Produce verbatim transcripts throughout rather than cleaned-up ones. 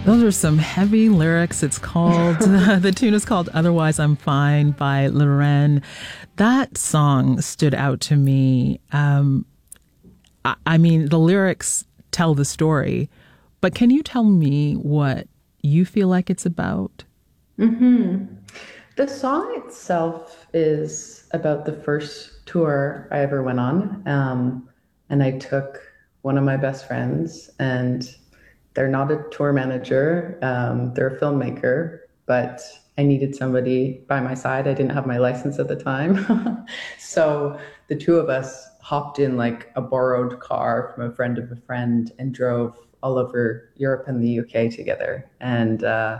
Those are some heavy lyrics. It's called, the tune is called Otherwise I'm Fine by Loren. That song stood out to me. Um, I, I mean, the lyrics tell the story, but can you tell me what you feel like it's about? hmm The song itself is about the first tour I ever went on. Um, and I took one of my best friends, and they're not a tour manager, um, they're a filmmaker, but I needed somebody by my side. I didn't have my license at the time. So the two of us hopped in like a borrowed car from a friend of a friend and drove all over Europe and the U K together. And uh,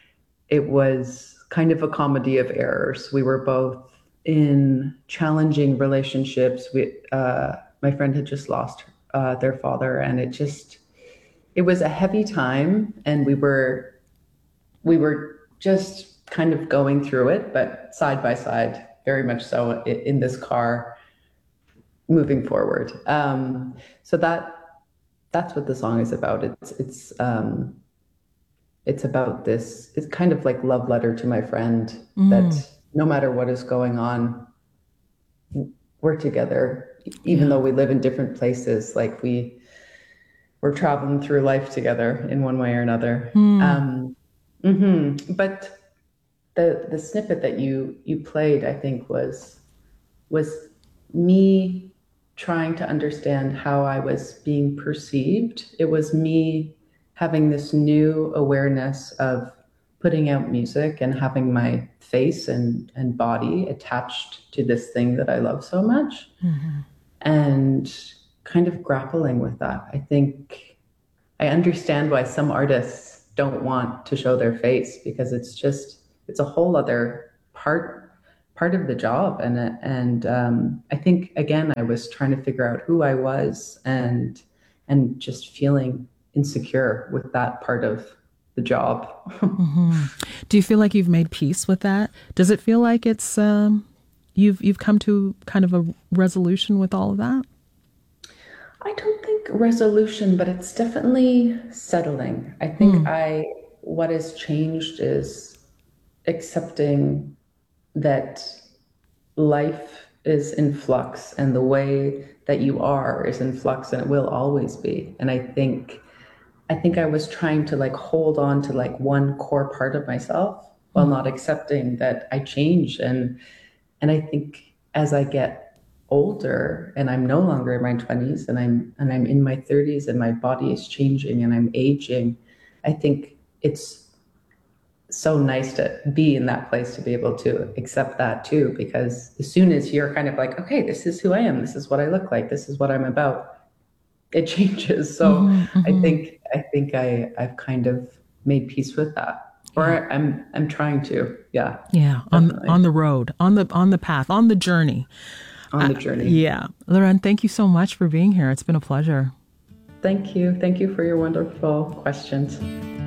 it was kind of a comedy of errors. We were both in challenging relationships. We, uh, my friend had just lost uh, their father, and it just it was a heavy time, and we were we were just kind of going through it, but side by side, very much so in this car, moving forward. Um, so that that's what the song is about. It's it's um, it's about this. It's kind of like love letter to my friend Mm, that no matter what is going on, we're together, even yeah. though we live in different places. Like we we're traveling through life together in one way or another. Mm, Um, hmm But the the snippet that you you played, I think, was was me trying to understand how I was being perceived. It was me having this new awareness of putting out music and having my face and, and body attached to this thing that I love so much, mhm. and kind of grappling with that. I think I understand why some artists don't want to show their face, because it's just it's a whole other part part of the job. And and um, I think again I was trying to figure out who I was, and and just feeling insecure with that part of the job. Hmm. Do you feel like you've made peace with that? Does it feel like it's um, you've you've come to kind of a resolution with all of that? I don't think resolution, but it's definitely settling. I think Mm, I what has changed is accepting that life is in flux, and the way that you are is in flux, and it will always be. And I think I think I was trying to like hold on to like one core part of myself while not mm, accepting that I change. and and I think as I get older and I'm no longer in my twenties, and I'm and I'm in my thirties, and my body is changing and I'm aging, I think it's so nice to be in that place to be able to accept that too. Because as soon as you're kind of like, okay, this is who I am, this is what I look like, this is what I'm about, it changes. So hmm, I hmm. think I think I I've kind of made peace with that, Yeah. or I'm I'm trying to. Yeah, Yeah, on definitely on the road, on the on the path, on the journey. on Uh, the journey. yeah, Loren, thank you so much for being here. It's been a pleasure. Thank you, thank you for your wonderful questions.